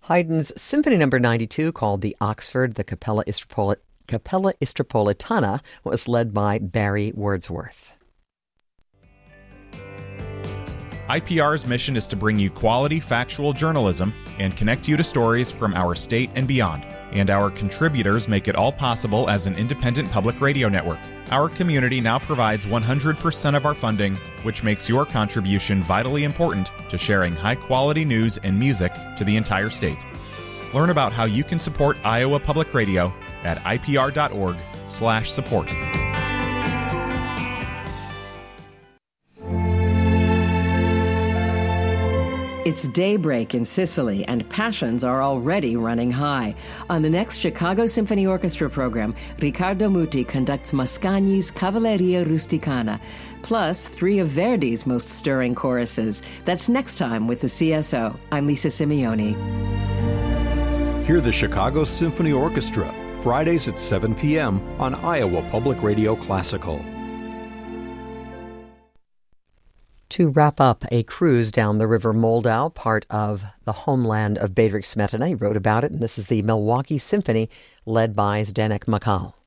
Haydn's Symphony No. 92, called the Oxford, the Capella Istropolitana, was led by Barry Wordsworth. IPR's mission is to bring you quality, factual journalism and connect you to stories from our state and beyond. And our contributors make it all possible as an independent public radio network. Our community now provides 100% of our funding, which makes your contribution vitally important to sharing high-quality news and music to the entire state. Learn about how you can support Iowa Public Radio at ipr.org/support. It's daybreak in Sicily, and passions are already running high. On the next Chicago Symphony Orchestra program, Riccardo Muti conducts Mascagni's Cavalleria Rusticana, plus 3 of Verdi's most stirring choruses. That's next time with the CSO. I'm Lisa Simeone. Hear the Chicago Symphony Orchestra, Fridays at 7 p.m. on Iowa Public Radio Classical. To wrap up a cruise down the River Moldau, part of the homeland of Bedřich Smetana. He wrote about it, and this is the Milwaukee Symphony, led by Zdeněk Makal.